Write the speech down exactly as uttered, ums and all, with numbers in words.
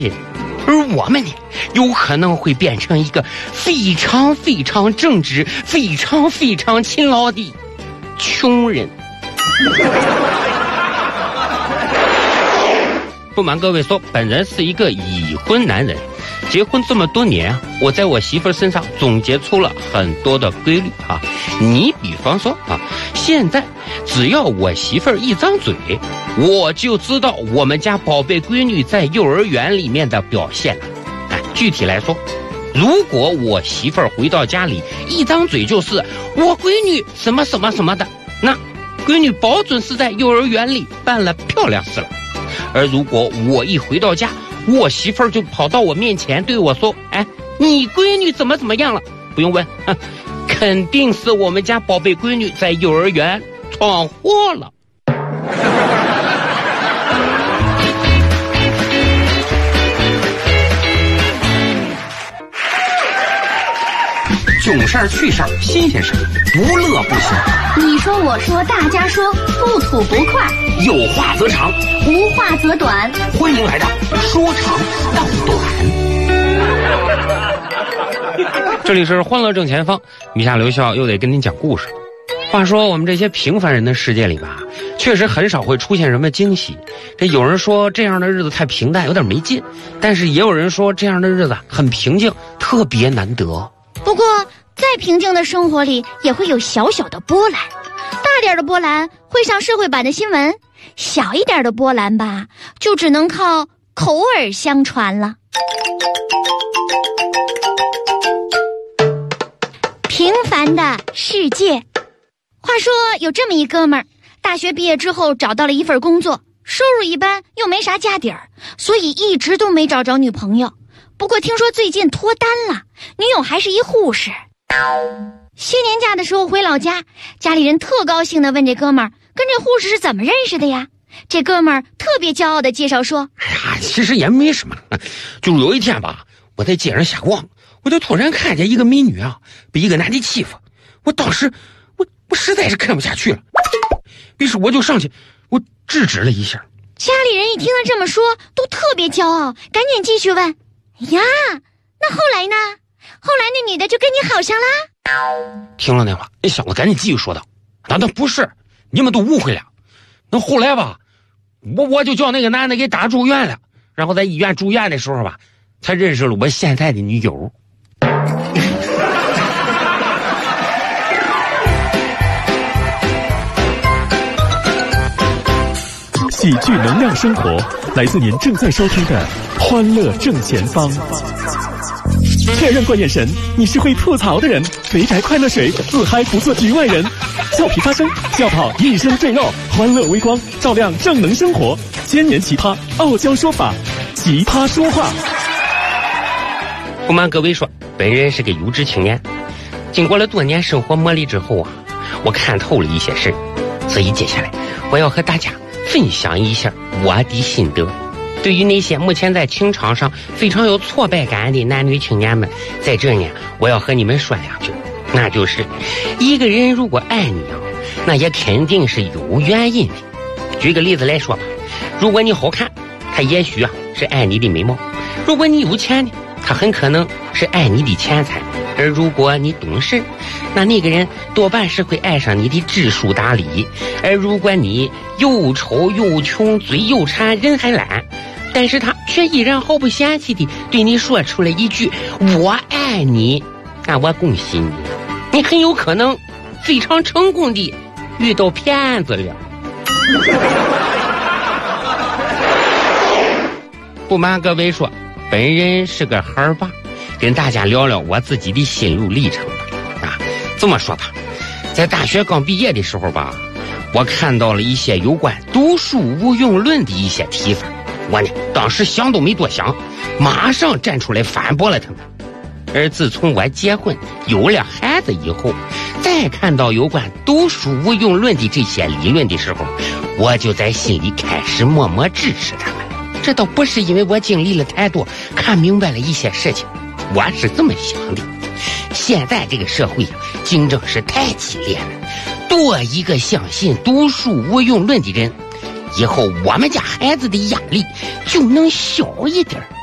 人，而我们呢，有可能会变成一个非常非常正直、非常非常勤劳的穷人。不瞒各位说，本人是一个已婚男人，结婚这么多年啊，我在我媳妇身上总结出了很多的规律啊。你比方说啊，现在只要我媳妇一张嘴，我就知道我们家宝贝闺女在幼儿园里面的表现了。啊，具体来说，如果我媳妇回到家里一张嘴就是我闺女什么什么什么的，那闺女保准是在幼儿园里办了漂亮事了。而如果我一回到家，我媳妇儿就跑到我面前对我说，哎，你闺女怎么怎么样了？不用问，肯定是我们家宝贝闺女在幼儿园闯祸了。囧事儿、趣事儿、新鲜事儿，不乐不行。 你说我说大家说，不吐不快， 有话则长， 无话则短。 欢迎来到说长道短。这里是欢乐正前方，米夏刘笑又得跟您讲故事。话说我们这些平凡人的世界里吧，确实很少会出现什么惊喜。这有人说这样的日子太平淡，有点没劲，但是也有人说这样的日子很平静，特别难得。 不过再平静的生活里也会有小小的波澜，大点的波澜会上社会版的新闻，小一点的波澜吧就只能靠口耳相传了。平凡的世界。话说有这么一哥们儿，大学毕业之后找到了一份工作，收入一般又没啥家底儿，所以一直都没找着女朋友。不过听说最近脱单了，女友还是一护士。新年假的时候回老家，家里人特高兴地问这哥们儿跟这护士是怎么认识的呀？这哥们儿特别骄傲地介绍说， 哎呀，其实也没什么，就是有一天吧，我在街上瞎逛，我就突然看见一个美女啊被一个男的欺负，我当时我我实在是看不下去了，于是我就上去我制止了一下。 家里人一听他这么说都特别骄傲，赶紧继续问，呀，那后来呢？后来那女的就跟你好上啦？ 听了那话，那小子赶紧继续说道，那那不是，你们都误会了。那后来吧，我我就叫那个男的给打住院了，然后在医院住院的时候吧，才认识了我现在的女友。 喜剧能量生活，来自您正在收听的欢乐正前方。确认过眼神，你是会吐槽的人。肥宅快乐水，自嗨不做局外人。俏皮发声，笑跑一身赘肉，欢乐微光，照亮正能生活。千年奇葩，傲娇说法，奇葩说话。 不瞒各位说，本人是个有志青年，经过了多年生活磨砺之后啊，我看透了一些事，所以接下来我要和大家分享一下我的心得。对于那些目前在情场上非常有挫败感的男女青年们，在这呢，我要和你们说两句，那就是一个人如果爱你啊，那也肯定是有原因的。举个例子来说吧，如果你好看，他也许啊是爱你的美貌；如果你有钱呢，他很可能是爱你的钱财；而如果你懂事，那那个人多半是会爱上你的知书达理；而如果你又丑又穷，嘴又馋，人还懒，但是他却依然毫不嫌弃地对你说出了一句我爱你，那我恭喜你，你很有可能非常成功地遇到骗子了。不瞒各位说，本人是个孩儿爸，跟大家聊聊我自己的心路历程吧。啊，这么说吧，在大学刚毕业的时候吧，我看到了一些有关读书无用论的一些提法，我呢当时想都没多想，马上站出来反驳了他们。而自从我结婚有了孩子以后，再看到有关读书无用论的这些理论的时候，我就在心里开始默默支持他们。这倒不是因为我经历了太多，看明白了一些事情，我是这么想的，现在这个社会竞争是太激烈了，多一个相信读书无用论的人，以后我们家孩子的压力就能小一点。